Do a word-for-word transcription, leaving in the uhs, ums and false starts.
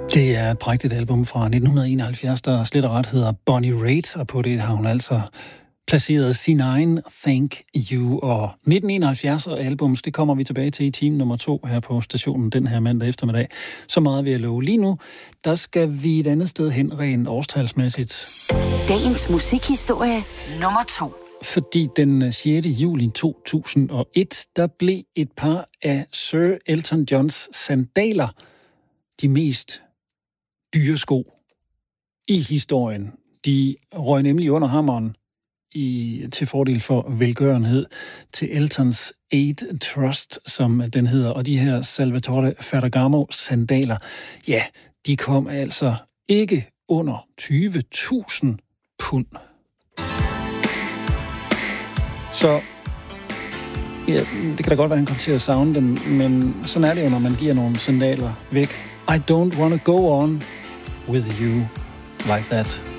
Det er et prægtigt album fra nitten enoghalvfjerds, der slet og ret hedder Bonnie Raitt, og på det har hun altså placeret C nine, Thank You. Og nitten enoghalvfjerds og albums, det kommer vi tilbage til i time nummer to her på stationen den her mandag eftermiddag. Så meget vil jeg love. Lige nu, der skal vi et andet sted hen rent årstalsmæssigt. Dagens musikhistorie nummer to. Fordi den sjette juli to tusind og et, der blev et par af Sir Elton Johns sandaler de mest dyre sko i historien. De røg nemlig under hammeren i, til fordel for velgørenhed til Eltons Aid Trust, som den hedder. Og de her Salvatore Ferragamo sandaler, ja, de kom altså ikke under tyve tusind pund. Så ja, det kan da godt være, han kommer til at savne dem, men sådan er det jo, når man giver nogle sandaler væk. I don't want to go on with you like that.